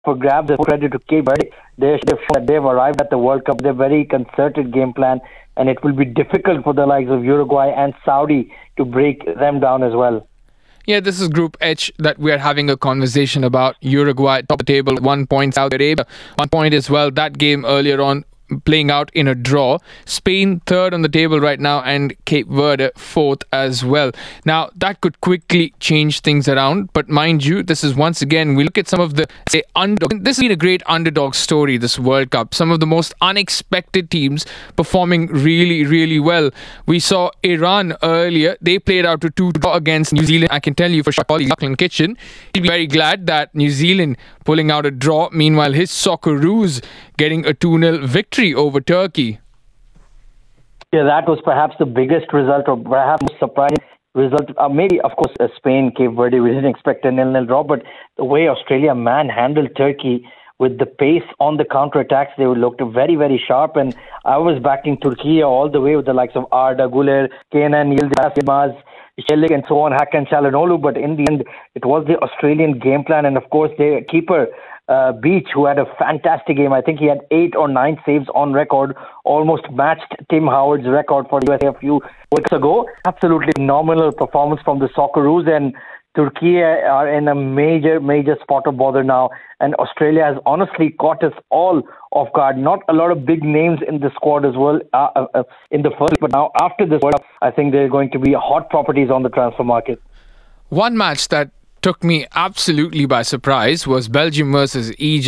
for grabs. The credit to Cape Verde. They've shown that they've arrived at the World Cup with a very concerted game plan, and it will be difficult for the likes of Uruguay and Saudi to break them down as well. Yeah, this is Group H that we are having a conversation about. Uruguay top of the table, 1 point. Saudi Arabia, 1 point as well. That game earlier on playing out in a draw. Spain third on the table right now, and Cape Verde fourth as well. Now that could quickly change things around, but mind you, this is once again, we look at some of the underdog. This has been a great underdog story, this World Cup. Some of the most unexpected teams performing really, really well. We saw Iran earlier. They played out a 2 draw against New Zealand. I can tell you for sure, Lachlan Kitchen, he'll be very glad that New Zealand pulling out a draw. Meanwhile, his Socceroos getting a 2-0 victory over Turkey. Yeah, that was perhaps the biggest result, or perhaps most surprising result. Maybe, of course, Spain, Cape Verde, we didn't expect a 0-0 draw, but the way Australia manhandled Turkey with the pace on the counter-attacks, they looked very, very sharp. And I was backing Turkey all the way with the likes of Arda Güler, Kenan Yildiz, Shelik, and so on, Hakan Çalhanoğlu. But in the end, it was the Australian game plan, and of course, their keeper, Beach, who had a fantastic game. I think he had 8 or 9 saves on record, almost matched Tim Howard's record for the USA a few weeks ago. Absolutely phenomenal performance from the Socceroos, and Turkey are in a major, major spot of bother now. And Australia has honestly caught us all off guard. Not a lot of big names in the squad as well in the first, but now after this World Cup, I think they're going to be hot properties on the transfer market. One match that took me absolutely by surprise was Belgium versus Egypt.